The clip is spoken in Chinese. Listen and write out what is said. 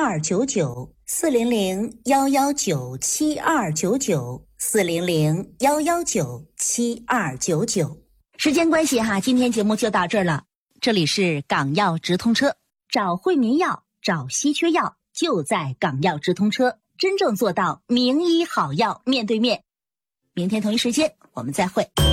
，400-119-7299，400-119-7299。时间关系哈，今天节目就到这儿了。这里是港药直通车，找惠民药，找稀缺药，就在港药直通车，真正做到名医好药面对面。明天同一时间我们再会。